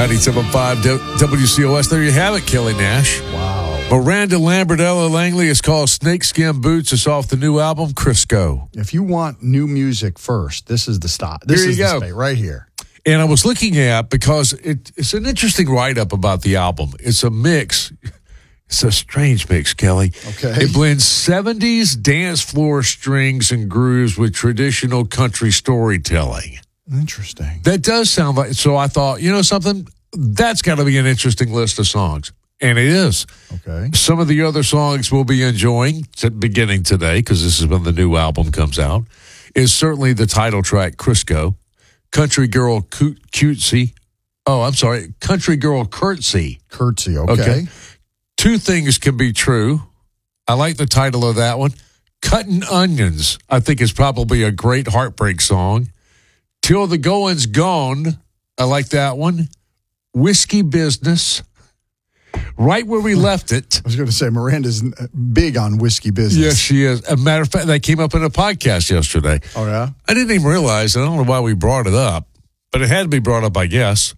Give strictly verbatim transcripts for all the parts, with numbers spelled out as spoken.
ninety-seven point five W C O S. There you have it, Kelly Nash. Wow. Miranda Lambert, Ella Langley is called Snakeskin Boots. It's off the new album, Crisco. If you want new music first, this is the stop. This Here you is go. the space right here. And I was looking at, because it, it's an interesting write-up about the album. It's a mix. It's a strange mix, Kelly. Okay. It blends seventies dance floor strings and grooves with traditional country storytelling. Interesting. That does sound like, so I thought, you know something? That's got to be an interesting list of songs. And it is. Okay. Some of the other songs we'll be enjoying to, beginning today, because this is when the new album comes out, is certainly the title track, Crisco, Country Girl Co- Cutesy. Oh, I'm sorry, Country Girl Curtsy. Curtsy, okay. okay. Two Things Can Be True. I like the title of that one. Cutting Onions, I think, is probably a great heartbreak song. Till the Going's Gone, I like that one. Whiskey Business. Right Where We Left It. I was going to say, Miranda's big on whiskey business. Yes, she is. As a matter of fact, that came up in a podcast yesterday. Oh, yeah? I didn't even realize, I don't know why we brought it up, but it had to be brought up, I guess.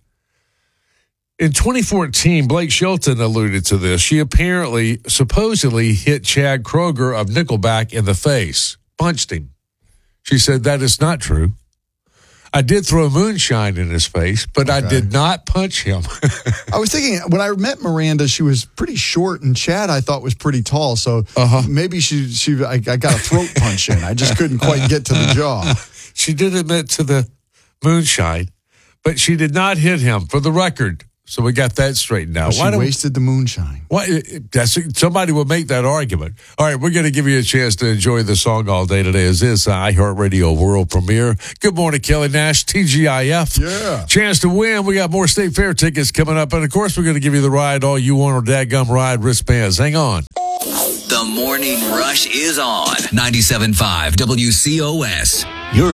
In twenty fourteen, Blake Shelton alluded to this. She apparently, supposedly hit Chad Kroeger of Nickelback in the face, punched him. She said that is not true. I did throw moonshine in his face, but okay. I did not punch him. I was thinking, when I met Miranda, she was pretty short, and Chad I thought was pretty tall, so uh-huh. maybe she, she I, I got a throat punch in. I just couldn't quite get to the jaw. She did admit to the moonshine, but she did not hit him, for the record. So we got that straightened out. Well, she Why wasted the moonshine. Why, that's, somebody will make that argument. All right, we're going to give you a chance to enjoy the song all day today as this iHeartRadio world premiere. Good morning, Kelly Nash, T G I F. Yeah. Chance to win. We got more State Fair tickets coming up. And, of course, we're going to give you the ride all you want or dadgum ride wristbands. Hang on. The Morning Rush is on. ninety-seven point five W C O S. You're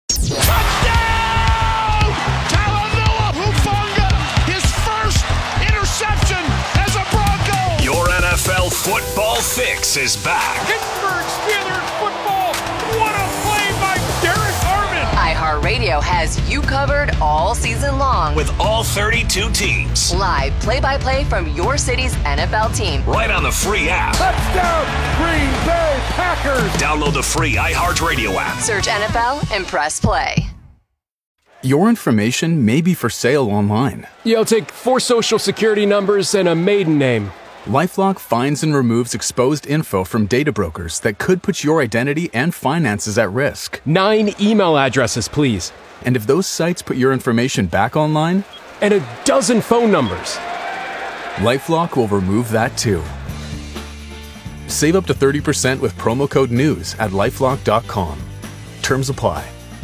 Football Fix is back. Pittsburgh Steelers football. What a play by Derek Harmon. iHeartRadio has you covered all season long. With all thirty-two teams. Live play-by-play from your city's N F L team. Right on the free app. Touchdown, Green Bay Packers. Download the free iHeartRadio app. Search N F L and press play. Your information may be for sale online. Yeah, I'll take four social security numbers and a maiden name. LifeLock finds and removes exposed info from data brokers that could put your identity and finances at risk. Nine email addresses, please. And if those sites put your information back online? And a dozen phone numbers. LifeLock will remove that too. Save up to thirty percent with promo code NEWS at LifeLock dot com. Terms apply.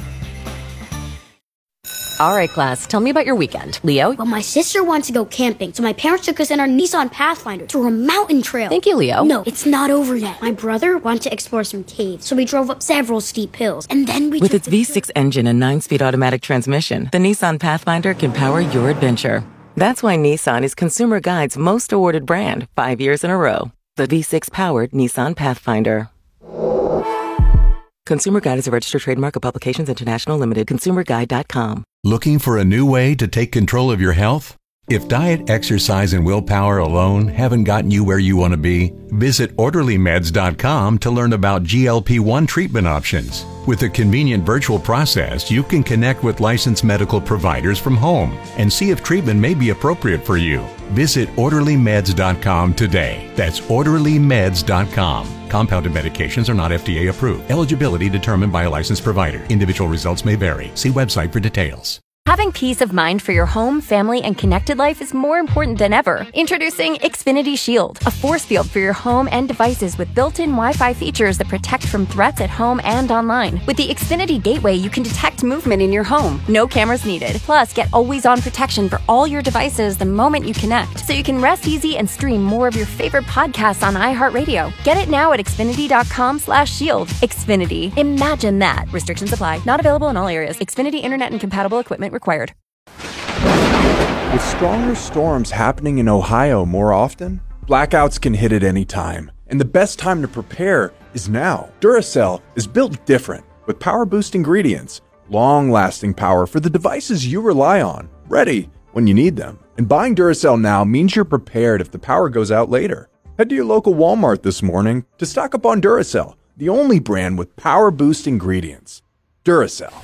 All right, class, tell me about your weekend. Leo? Well, my sister wants to go camping, so my parents took us in our Nissan Pathfinder to a mountain trail. Thank you, Leo. No, it's not over yet. My brother wanted to explore some caves, so we drove up several steep hills, and then we With took its V six engine and nine-speed automatic transmission, the Nissan Pathfinder can power your adventure. That's why Nissan is Consumer Guide's most awarded brand, five years in a row. The V six-powered Nissan Pathfinder. Consumer Guide is a registered trademark of Publications International Limited. consumer guide dot com. Looking for a new way to take control of your health? If diet, exercise, and willpower alone haven't gotten you where you want to be, visit orderly meds dot com to learn about G L P one treatment options. With a convenient virtual process, you can connect with licensed medical providers from home and see if treatment may be appropriate for you. Visit orderly meds dot com today. That's orderly meds dot com. Compounded medications are not F D A approved. Eligibility determined by a licensed provider. Individual results may vary. See website for details. Having peace of mind for your home, family, and connected life is more important than ever. Introducing Xfinity Shield, a force field for your home and devices with built-in Wi-Fi features that protect from threats at home and online. With the Xfinity Gateway, you can detect movement in your home. No cameras needed. Plus, get always-on protection for all your devices the moment you connect, so you can rest easy and stream more of your favorite podcasts on iHeartRadio. Get it now at Xfinity dot com slash shield. Xfinity. Imagine that. Restrictions apply. Not available in all areas. Xfinity Internet and compatible equipment required. With stronger storms happening in Ohio more often, blackouts can hit at any time, and the best time to prepare is now. Duracell is built different, with power boost ingredients, long-lasting power for the devices you rely on, ready when you need them. And buying Duracell now means you're prepared if the power goes out later. Head to your local Walmart this morning to stock up on Duracell, the only brand with power boost ingredients. Duracell.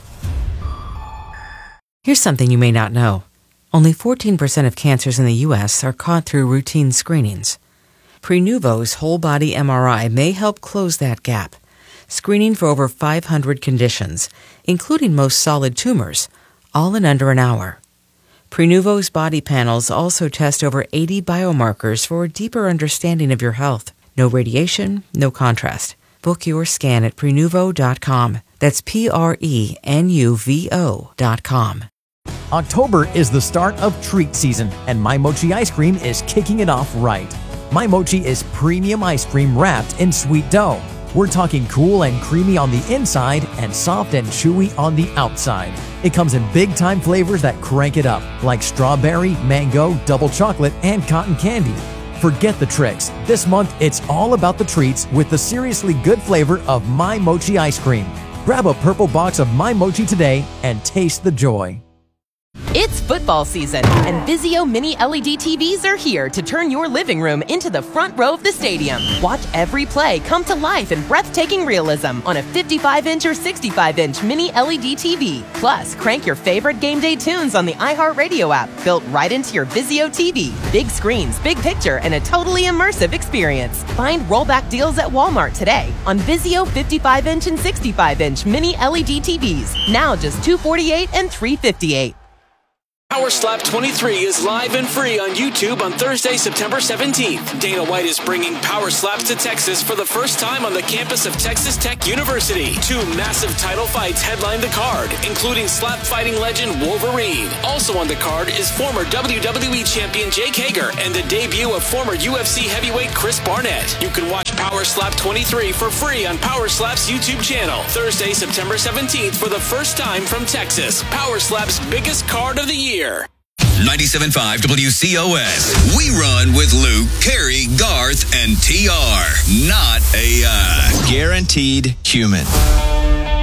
Here's something you may not know. Only fourteen percent of cancers in the U S are caught through routine screenings. Prenuvo's whole body M R I may help close that gap, screening for over five hundred conditions, including most solid tumors, all in under an hour. Prenuvo's body panels also test over eighty biomarkers for a deeper understanding of your health. No radiation, no contrast. Book your scan at Prenuvo dot com. That's P R E N U V O dot com. October is the start of treat season, and My Mochi ice cream is kicking it off right. My Mochi is premium ice cream wrapped in sweet dough. We're talking cool and creamy on the inside and soft and chewy on the outside. It comes in big-time flavors that crank it up, like strawberry, mango, double chocolate, and cotton candy. Forget the tricks. This month, it's all about the treats with the seriously good flavor of My Mochi ice cream. Grab a purple box of My Mochi today and taste the joy. It's football season, and Vizio Mini L E D T Vs are here to turn your living room into the front row of the stadium. Watch every play come to life in breathtaking realism on a fifty-five inch or sixty-five inch Mini L E D T V. Plus, crank your favorite game day tunes on the iHeartRadio app, built right into your Vizio T V. Big screens, big picture, and a totally immersive experience. Find rollback deals at Walmart today on Vizio fifty-five inch and sixty-five inch Mini L E D T Vs. Now just two hundred forty-eight dollars and three hundred fifty-eight dollars. Power Slap twenty-three is live and free on YouTube on Thursday, September seventeenth. Dana White is bringing Power Slaps to Texas for the first time on the campus of Texas Tech University. Two massive title fights headline the card, including slap fighting legend Wolverine. Also on the card is former W W E champion Jake Hager and the debut of former U F C heavyweight Chris Barnett. You can watch Power Slap twenty-three for free on Power Slap's YouTube channel. Thursday, September seventeenth for the first time from Texas. Power Slap's biggest card of the year. ninety-seven point five W C O S. We run with Luke, Carey, Garth, and T R. Not A I. Guaranteed human.